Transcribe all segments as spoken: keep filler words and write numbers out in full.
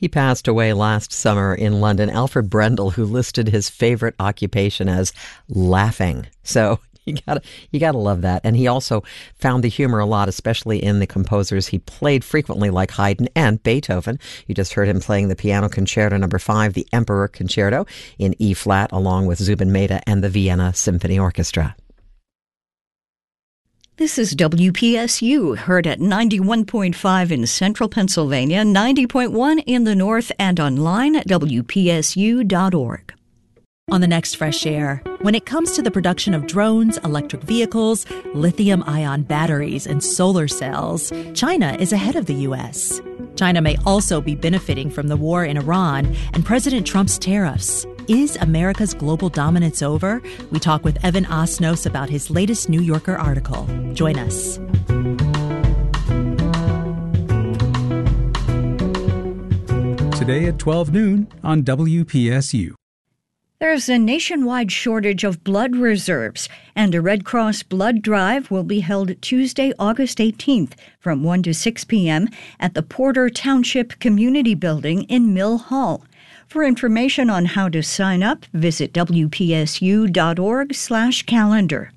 He passed away last summer in London. Alfred Brendel, who listed his favorite occupation as laughing. So you gotta, you gotta love that. And he also found the humor a lot, especially in the composers he played frequently, like Haydn and Beethoven. You just heard him playing the Piano Concerto Number Five, the Emperor Concerto in E flat, along with Zubin Mehta and the Vienna Symphony Orchestra. This is W P S U, heard at ninety-one point five in central Pennsylvania, ninety point one in the north, and online at W P S U dot org. On the next Fresh Air, when it comes to the production of drones, electric vehicles, lithium-ion batteries, and solar cells, China is ahead of the U S. China may also be benefiting from the war in Iran and President Trump's tariffs. Is America's global dominance over? We talk with Evan Osnos about his latest New Yorker article. Join us. Today at twelve noon on W P S U. There's a nationwide shortage of blood reserves, and a Red Cross blood drive will be held Tuesday, August eighteenth from one to six p.m. at the Porter Township Community Building in Mill Hall. For information on how to sign up, visit W P S U dot org slash calendar.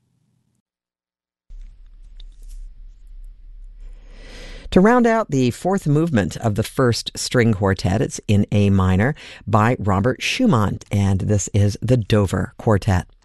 To round out the fourth movement of the first string quartet, it's in A minor by Robert Schumann, and this is the Dover Quartet.